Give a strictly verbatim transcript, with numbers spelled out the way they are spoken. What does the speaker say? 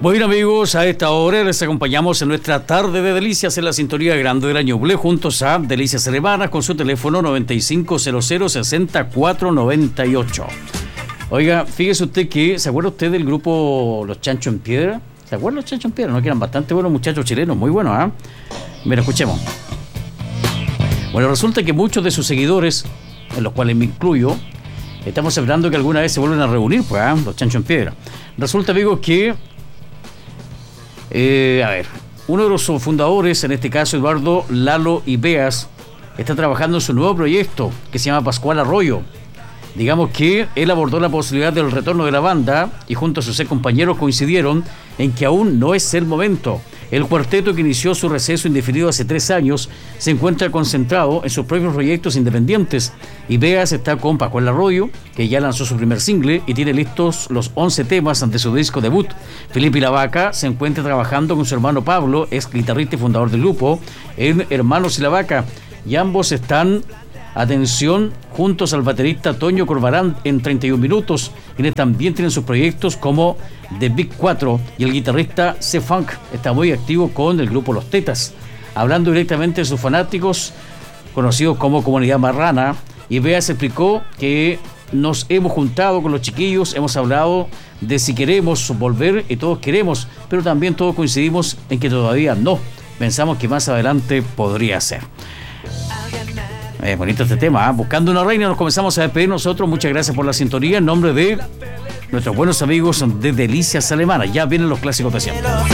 Bueno, amigos, a esta hora les acompañamos en nuestra tarde de delicias en la sintonía grande del año Ñuble, juntos a Delicias Alemanas con su teléfono noventa y cinco cero cero sesenta y cuatro noventa y ocho. Oiga, fíjese usted que, ¿se acuerda usted del grupo Los Chanchos en Piedra? ¿Se acuerdan los Chanchos en Piedra? No, que eran bastante buenos muchachos chilenos, muy buenos, ¿ah? ¿eh? Mira, escuchemos. Bueno, resulta que muchos de sus seguidores, en los cuales me incluyo, estamos esperando que alguna vez se vuelvan a reunir, pues, ¿eh? Los Chanchos en Piedra. Resulta, amigos, que Eh, a ver, uno de los fundadores, en este caso Eduardo Lalo Ibeas, está trabajando en su nuevo proyecto que se llama Pascual Arroyo. Digamos que él abordó la posibilidad del retorno de la banda y junto a sus seis compañeros coincidieron en que aún no es el momento. El cuarteto, que inició su receso indefinido hace tres años, se encuentra concentrado en sus propios proyectos independientes. Ibeas está con Pascual Arroyo, que ya lanzó su primer single y tiene listos los once temas ante su disco debut. Felipe Ilavaca se encuentra trabajando con su hermano Pablo, ex guitarrista y fundador del grupo, en Hermanos Ilavaca, y ambos están, atención, juntos al baterista Toño Corbarán en treinta y un minutos, quienes también tienen sus proyectos como The Big cuatro, y el guitarrista C-Funk está muy activo con el grupo Los Tetas. Hablando directamente de sus fanáticos, conocidos como Comunidad Marrana, Ibeas explicó que nos hemos juntado con los chiquillos, hemos hablado de si queremos volver y todos queremos, pero también todos coincidimos en que todavía no. Pensamos que más adelante podría ser. Es bonito este tema, ¿eh? Buscando una reina, nos comenzamos a despedir nosotros. Muchas gracias por la sintonía en nombre de nuestros buenos amigos de Delicias Alemanas. Ya vienen los clásicos de siempre.